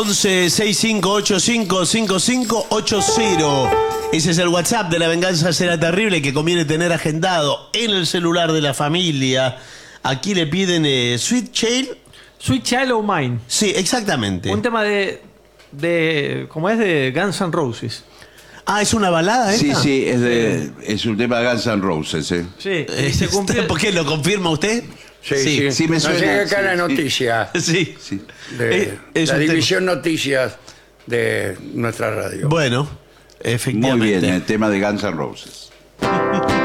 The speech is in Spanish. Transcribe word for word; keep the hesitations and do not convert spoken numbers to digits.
once sesenta y cinco ochenta y cinco cincuenta y cinco ochenta. Ese es el WhatsApp de La Venganza Será Terrible, que conviene tener agendado en el celular de la familia. Aquí le piden eh, Sweet Child. Sweet Child O' Mine. Sí, exactamente. Un tema de, de ¿cómo es? De Guns N' Roses. Ah, ¿es una balada esta? Sí, sí, es, de, es un tema de Guns N' Roses. ¿eh? Sí, Eh, se cumplió. ¿Por qué lo confirma usted? Sí, sí. sí me Nos suena, llega acá sí, la sí. noticia Sí. Sí. de Eh, es la un tema. división noticias de nuestra radio. Bueno, Muy efectivamente. bien, el tema de Guns N' Roses.